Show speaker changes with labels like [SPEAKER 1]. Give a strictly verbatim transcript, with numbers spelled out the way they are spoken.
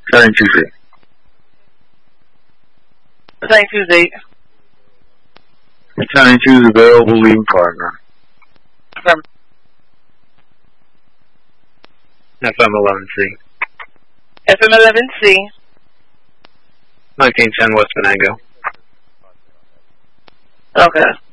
[SPEAKER 1] Signing Tuesday.
[SPEAKER 2] Signing Tuesday.
[SPEAKER 1] Signing Tuesday available leading partner.
[SPEAKER 2] From
[SPEAKER 1] F M eleven C.
[SPEAKER 2] F M eleven C.
[SPEAKER 1] nineteen ten West Venango.
[SPEAKER 2] Okay.